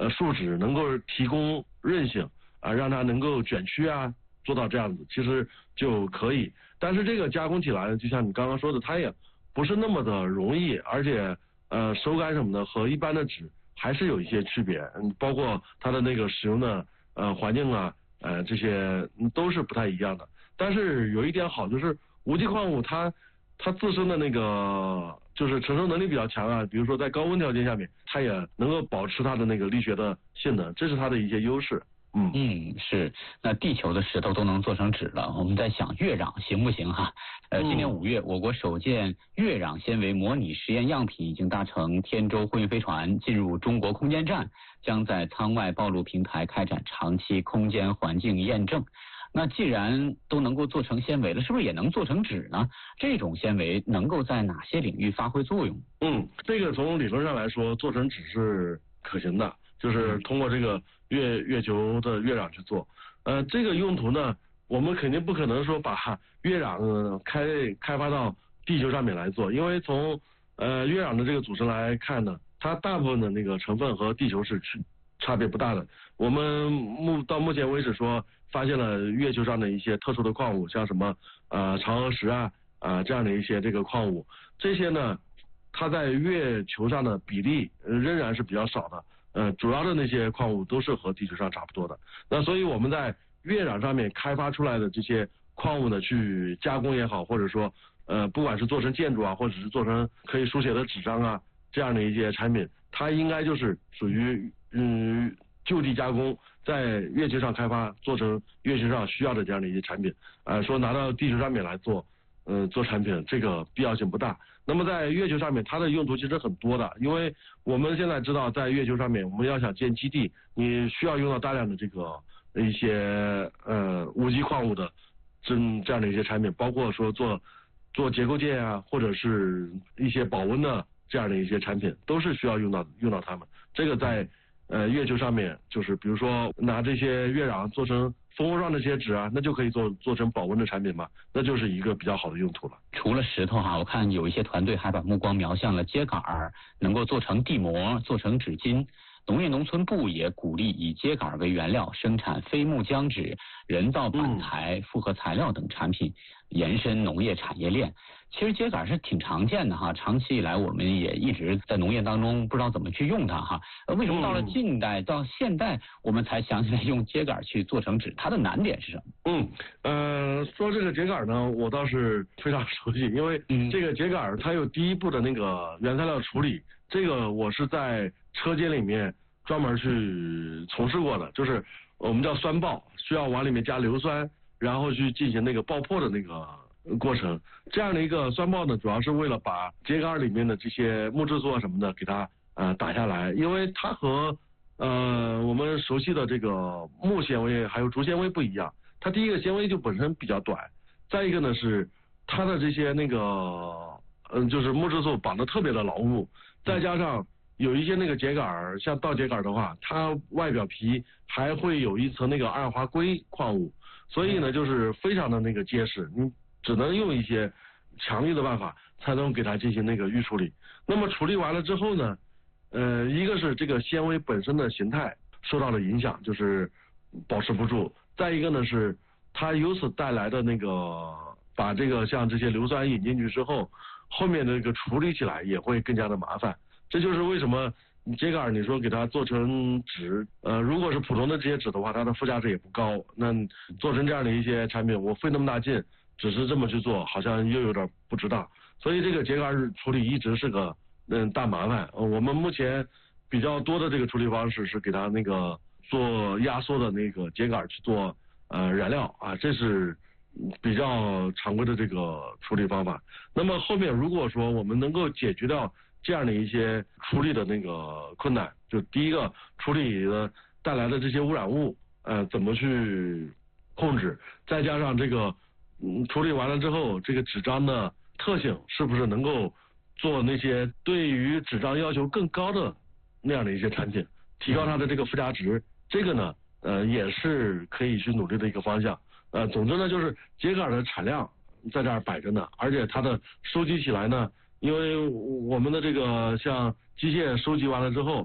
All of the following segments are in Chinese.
树脂能够提供韧性啊，让它能够卷曲啊，做到这样子，其实就可以。但是这个加工起来，就像你刚刚说的，它也不是那么的容易，而且手感什么的和一般的纸还是有一些区别，包括它的那个使用的环境啊，这些都是不太一样的。但是有一点好，就是无机矿物它自身的那个就是承受能力比较强啊，比如说在高温条件下面，它也能够保持它的那个力学的性能，这是它的一些优势。 是。那地球的石头都能做成纸了，我们在想月壤行不行哈？今年5月，我国首件月壤纤维模拟实验样品已经搭乘天舟货运飞船进入中国空间站，将在舱外暴露平台开展长期空间环境验证。那既然都能够做成纤维了，是不是也能做成纸呢？这种纤维能够在哪些领域发挥作用？ 这个从理论上来说，做成纸是可行的，就是通过这个月球的月壤去做。这个用途呢，我们肯定不可能说把月壤开发到地球上面来做，因为从月壤的这个组成来看呢，它大部分的那个成分和地球是差别不大的。我们到目前为止说发现了月球上的一些特殊的矿物，像什么嫦娥石啊这样的一些这个矿物，这些呢它在月球上的比例仍然是比较少的，主要的那些矿物都是和地球上差不多的。那所以我们在月壤上面开发出来的这些矿物呢，去加工也好，或者说不管是做成建筑啊，或者是做成可以书写的纸张啊这样的一些产品，它应该就是属于就地加工，在月球上开发做成月球上需要的这样的一些产品，说拿到地球上面来做产品，这个必要性不大。那么在月球上面，它的用途其实很多的，因为我们现在知道，在月球上面，我们要想建基地，你需要用到大量的这个一些无机矿物的这样的一些产品，包括说做结构件啊，或者是一些保温的这样的一些产品，都是需要用到它们。这个在月球上面，就是比如说拿这些月壤做成蜂窝状的这些纸啊，那就可以做成保温的产品嘛，那就是一个比较好的用途了。 除了石头我看有一些团队还把目光瞄向了秸秆，能够做成地膜，做成纸巾。农业农村部也鼓励以秸秆为原料生产非木浆纸、人造板材、复合材料等产品，延伸农业产业链。其实秸秆是挺常见的长期以来我们也一直在农业当中不知道怎么去用它为什么到了近代到现代我们才想起来用秸秆去做成纸？它的难点是什么？ 说这个秸秆呢，我倒是非常熟悉，因为这个秸秆它有第一步的那个原材料处理，这个我是在车间里面专门去从事过的，就是我们叫酸爆，需要往里面加硫酸，然后去进行那个爆破的那个过程。这样的一个酸爆呢，主要是为了把秸秆里面的这些木质素什么的给它打下来，因为它和我们熟悉的这个木纤维还有竹纤维不一样，它第一个纤维就本身比较短，再一个呢是它的这些那个就是木质素绑得特别的牢固，再加上有一些那个秸秆，像稻秸秆的话，它外表皮还会有一层那个二华硅矿物，所以呢就是非常的那个结实，你只能用一些强力的办法才能给它进行那个预处理。那么处理完了之后呢，一个是这个纤维本身的形态受到了影响，就是保持不住；再一个呢是它由此带来的那个把这个像这些硫酸引进去之后，后面的这个处理起来也会更加的麻烦。这就是为什么秸秆你说给它做成纸，如果是普通的这些纸的话，它的附加值也不高。那做成这样的一些产品，我费那么大劲，只是这么去做，好像又有点不值当。所以这个秸秆处理一直是个大麻烦。我们目前比较多的这个处理方式是给它那个做压缩的那个秸秆去做燃料这是比较常规的这个处理方法。那么后面如果说我们能够解决掉这样的一些处理的那个困难，就第一个处理的带来的这些污染物怎么去控制，再加上这个处理完了之后，这个纸张的特性是不是能够做那些对于纸张要求更高的那样的一些产品，提高它的这个附加值，这个呢也是可以去努力的一个方向。总之呢，就是秸秆的产量在这儿摆着呢，而且它的收集起来呢，因为我们的这个像机械收集完了之后，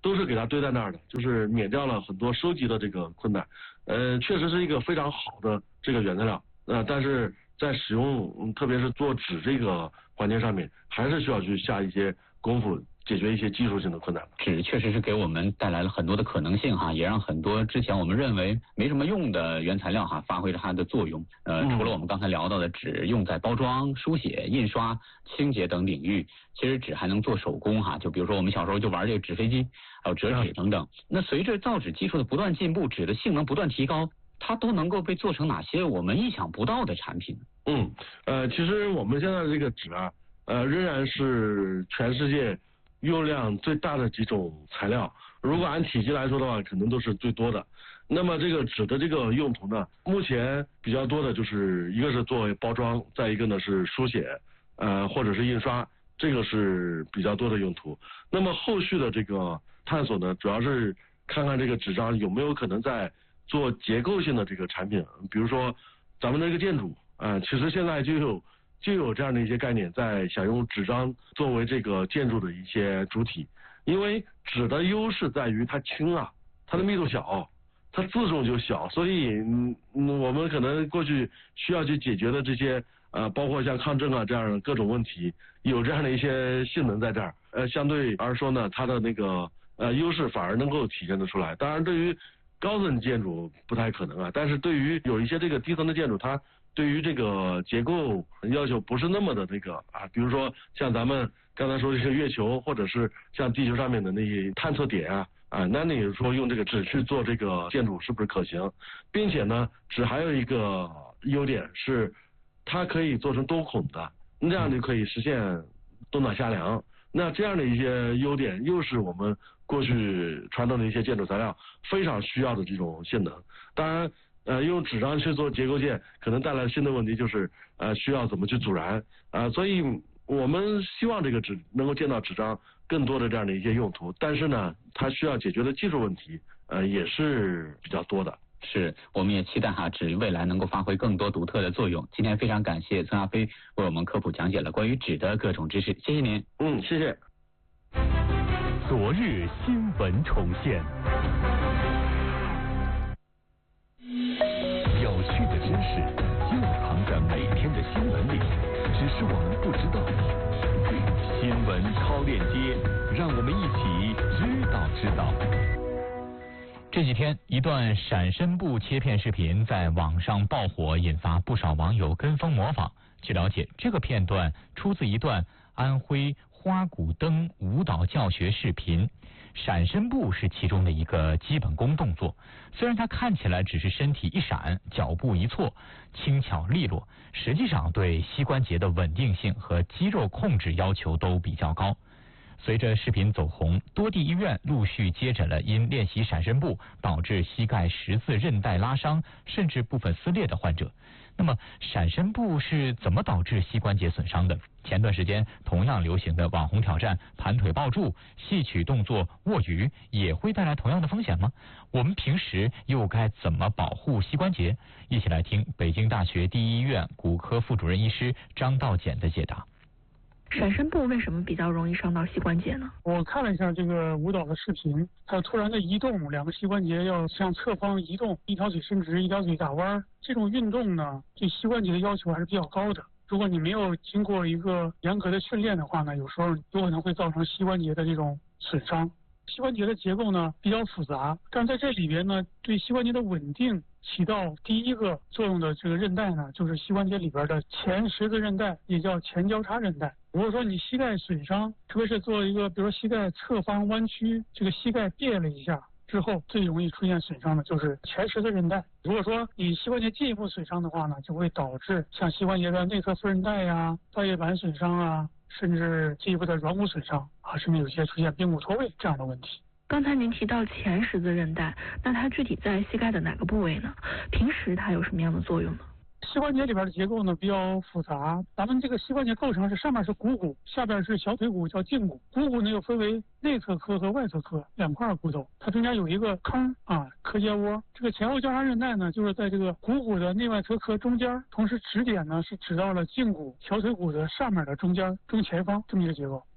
都是给它堆在那儿的，就是免掉了很多收集的这个困难。确实是一个非常好的这个原材料，但是在使用，特别是做纸这个环节上面，还是需要去下一些功夫，解决一些技术性的困难。 纸确实是给我们带来了很多的可能性哈，也让很多之前我们认为没什么用的原材料哈，发挥着它的作用。除了我们刚才聊到的纸用在包装、书写、印刷、清洁等领域，其实纸还能做手工哈，就比如说我们小时候就玩这个纸飞机，还有折纸等等。那随着造纸技术的不断进步，纸的性能不断提高，它都能够被做成哪些我们意想不到的产品？ 其实我们现在这个纸啊，仍然是全世界用量最大的几种材料。如果按体积来说的话，可能都是最多的。那么这个纸的这个用途呢，目前比较多的就是一个是作为包装，再一个呢是书写，或者是印刷，这个是比较多的用途。那么后续的这个探索呢，主要是看看这个纸张有没有可能在做结构性的这个产品，比如说咱们这个建筑其实现在就有这样的一些概念，在想用纸张作为这个建筑的一些主体。因为纸的优势在于它轻啊，它的密度小，它自重就小，所以我们可能过去需要去解决的这些包括像抗震啊这样的各种问题，有这样的一些性能在这儿，相对而说呢，它的那个优势反而能够体现得出来。当然对于高层建筑不太可能啊，但是对于有一些这个低层的建筑，它对于这个结构要求不是那么的那个比如说像咱们刚才说的这个月球，或者是像地球上面的那些探测点那你说用这个纸去做这个建筑是不是可行？并且呢，纸还有一个优点是它可以做成多孔的，这样就可以实现冬暖夏凉。那这样的一些优点又是我们过去传统的一些建筑材料非常需要的这种性能。当然用纸张去做结构件可能带来新的问题，就是需要怎么去阻燃所以我们希望这个纸能够见到纸张更多的这样的一些用途，但是呢它需要解决的技术问题也是比较多的。 是，我们也期待纸未来能够发挥更多独特的作用。今天非常感谢孙亚飞为我们科普讲解了关于纸的各种知识，谢谢您。 谢谢。 昨日新闻重现，有趣的知识就藏在每天的新闻里，只是我们不知道。新闻超链接，让我们一起知道。 这几天，一段闪身布切片视频在网上爆火，引发不少网友跟风模仿。据了解，这个片段出自一段安徽花鼓灯舞蹈教学视频，闪身步是其中的一个基本功动作。虽然它看起来只是身体一闪，脚步一错，轻巧利落，实际上对膝关节的稳定性和肌肉控制要求都比较高。随着视频走红，多地医院陆续接诊了因练习闪身步导致膝盖十字韧带拉伤甚至部分撕裂的患者。那么闪身步是怎么导致膝关节损伤的？前段时间同样流行的网红挑战盘腿抱柱、戏曲动作卧鱼也会带来同样的风险吗？我们平时又该怎么保护膝关节？一起来听北京大学第一医院骨科副主任医师张道简的解答。 闪身步为什么比较容易伤到膝关节呢？ 我看了一下这个舞蹈的视频，它突然的移动，两个膝关节要向侧方移动，一条腿伸直，一条腿打弯，这种运动呢，对膝关节的要求还是比较高的。如果你没有经过一个严格的训练的话呢，有时候有可能会造成膝关节的这种损伤。膝关节的结构呢比较复杂，但在这里边呢，对膝关节的稳定起到第一个作用的这个韧带呢，就是膝关节里边的前十字韧带，也叫前交叉韧带。如果说你膝盖损伤，特别是做一个，比如说膝盖侧方弯曲，这个膝盖别了一下之后，最容易出现损伤的就是前十字韧带。如果说你膝关节进一步损伤的话呢，就会导致像膝关节的内侧副韧带呀、大叶板损伤啊，甚至进一步的软骨损伤甚至有些出现髌骨脱位这样的问题。 刚才您提到前十字韧带，那它具体在膝盖的哪个部位呢？平时它有什么样的作用呢？ 膝关节里边的结构呢比较复杂，咱们这个膝关节构成是上面是股骨，下边是小腿骨，叫胫骨。股骨呢又分为内侧髁和外侧髁两块骨头，它中间有一个坑髁结窝。这个前后交叉韧带呢，就是在这个股骨的内外侧髁中间，同时指点呢是指到了胫骨、小腿骨的上面的中间中前方这么一个结构。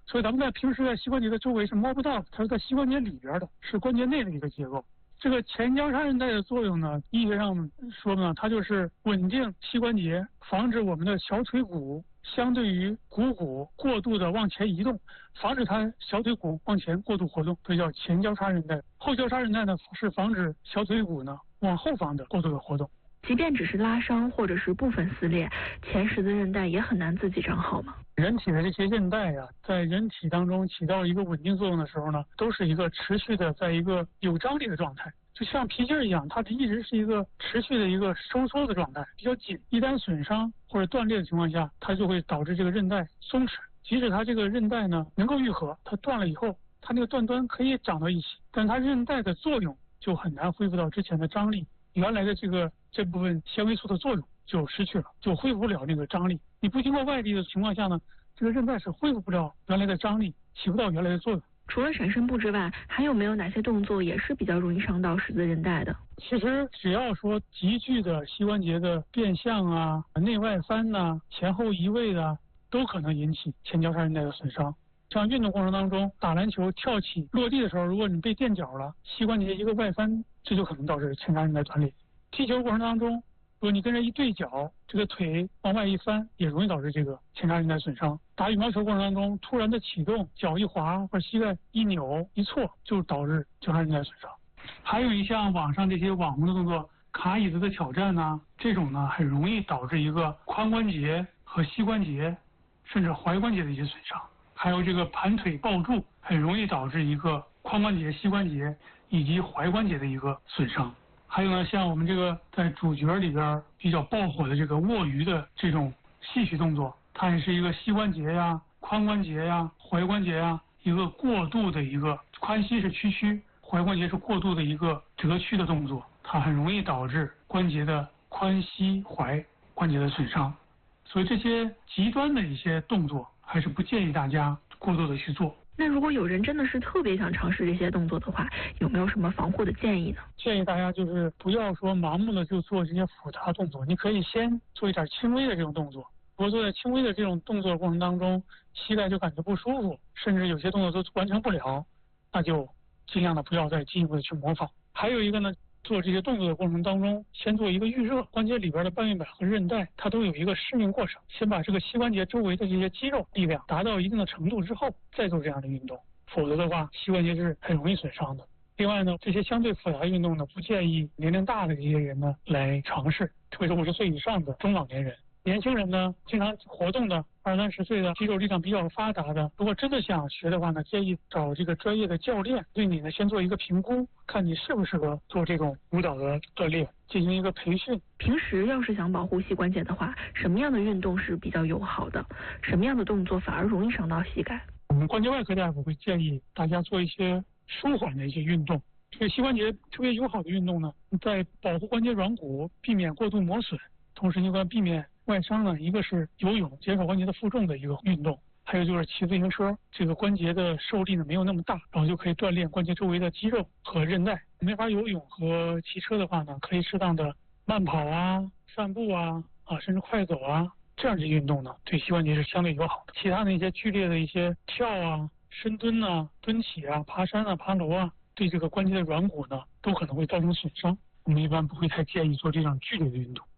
所以咱们在平时在膝关节的周围是摸不到的，它是在膝关节里边的，是关节内的一个结构。这个前交叉韧带的作用呢，医学上说呢，它就是稳定膝关节，防止我们的小腿骨相对于股骨过度的往前移动，防止它小腿骨往前过度活动，这叫前交叉韧带。后交叉韧带呢，是防止小腿骨呢往后方的过度的活动。 即便只是拉伤或者是部分撕裂，前十字韧带也很难自己长好吗？ 人体的这些韧带呀，在人体当中起到一个稳定作用的时候呢，都是一个持续的在一个有张力的状态，就像皮筋一样，它一直是一个持续的一个收缩的状态，比较紧。一旦损伤或者断裂的情况下，它就会导致这个韧带松弛。即使它这个韧带呢能够愈合，它断了以后，它那个断端可以长到一起，但它韧带的作用就很难恢复到之前的张力，原来的这部分纤维素的作用就失去了，就恢复不了那个张力。你不经过外力的情况下呢，这个韧带是恢复不了原来的张力，起不到原来的作用。 除了闪身步之外，还有没有哪些动作也是比较容易伤到十字韧带的？ 其实只要说急剧的膝关节的变向啊、内外翻呐、前后移位的，都可能引起前交叉韧带的损伤。像运动过程当中，打篮球跳起落地的时候，如果你被垫脚了，膝关节一个外翻，这就可能导致前叉韧带断裂。踢球过程当中，如果你跟人一对脚，这个腿往外一翻，也容易导致这个前叉韧带损伤。打羽毛球过程当中，突然的启动，脚一滑或者膝盖一扭一错，就导致交叉韧带损伤。还有一项网上这些网红的动作，卡椅子的挑战呢，这种呢很容易导致一个髋关节和膝关节甚至踝关节的一些损伤。还有这个盘腿抱柱，很容易导致一个髋关节、膝关节以及踝关节的一个损伤。还有呢，像我们这个在主角里边比较爆火的这个握鱼的这种戏曲动作，它也是一个膝关节呀、髋关节呀、踝关节呀一个过度的一个髋膝是屈曲，踝关节是过度的一个折曲的动作，它很容易导致关节的髋膝踝关节的损伤。所以这些极端的一些动作，还是不建议大家过度的去做。 那如果有人真的是特别想尝试这些动作的话，有没有什么防护的建议呢？ 建议大家就是不要说盲目的就做这些复杂动作，你可以先做一点轻微的这种动作。如果做在轻微的这种动作过程当中，膝盖就感觉不舒服，甚至有些动作都完成不了，那就尽量的不要再进一步的去模仿。还有一个呢，做这些动作的过程当中，先做一个预热，关节里边的半月板和韧带它都有一个适应过程，先把这个膝关节周围的这些肌肉力量达到一定的程度之后，再做这样的运动，否则的话膝关节是很容易损伤的。另外呢，这些相对复杂的运动呢，不建议年龄大的这些人呢来尝试，特别是50岁以上的中老年人。年轻人呢，经常活动的20、30岁的肌肉力量比较发达的，如果真的想学的话呢，建议找这个专业的教练对你呢先做一个评估，看你适不适合做这种舞蹈的锻炼，进行一个培训。 平时要是想保护膝关节的话，什么样的运动是比较友好的？什么样的动作反而容易伤到膝盖？ 我们关节外科大夫会建议大家做一些舒缓的一些运动。这个膝关节特别友好的运动呢，在保护关节软骨，避免过度磨损，同时应该避免外伤呢，一个是游泳，减少关节的负重的一个运动，还有就是骑自行车，这个关节的受力呢没有那么大，然后就可以锻炼关节周围的肌肉和韧带。没法游泳和骑车的话呢，可以适当的慢跑啊、散步啊，甚至快走啊，这样的运动呢，对膝关节是相对友好的。其他的一些剧烈的一些跳啊、深蹲啊、蹲起啊、爬山啊、爬楼啊，对这个关节的软骨呢，都可能会造成损伤。我们一般不会太建议做这样剧烈的运动。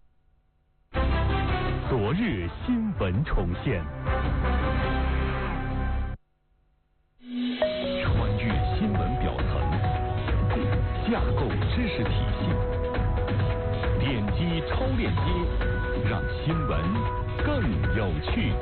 昨日新闻重现，穿越新闻表层，架构知识体系，点击超链接，让新闻更有趣。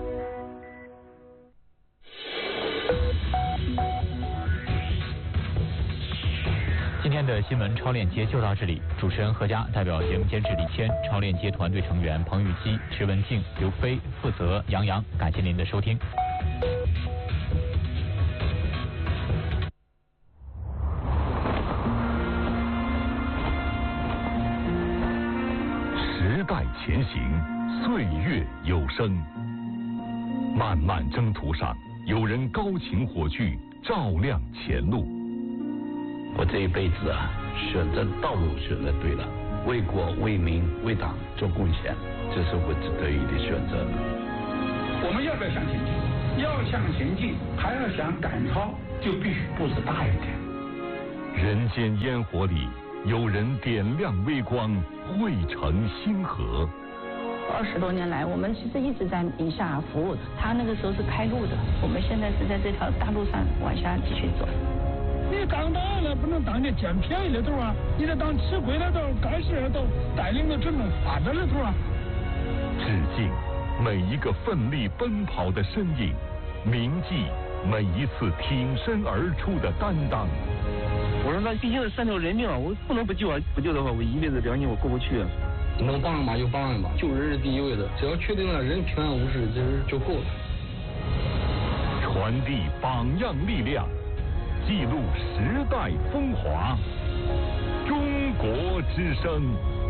今天的新闻超链接就到这里，主持人何佳代表节目监制李谦、超链接团队成员彭玉基、池文静、刘飞，负责杨洋，感谢您的收听。 时代前行，岁月有声，漫漫征途上，有人高擎火炬，照亮前路。 我这一辈子啊，选择道路选择对了，为国为民为党做贡献，这是我值得意的选择。 我们要不要向前进？ 要想前进，还要想赶超，就必须步子大一点。 人间烟火里，有人点亮微光，汇成星河。 20多年来，我们其实一直在宁夏服务。他那个时候是开路的，我们现在是在这条大路上往下继续走。 你当大了不能当你捡便宜的头啊，你得当吃亏的头，干事的头，带领着整个发展的头啊。 致敬每一个奋力奔跑的身影，铭记每一次挺身而出的担当。 我说那毕竟是3条人命啊，我不能不救啊！不救的话，我一辈子良心我过不去啊。 能帮上忙就帮上忙，救人是第一位的，只要确定了人平安无事，其实就够了。 传递榜样力量，记录时代风华。中国之声。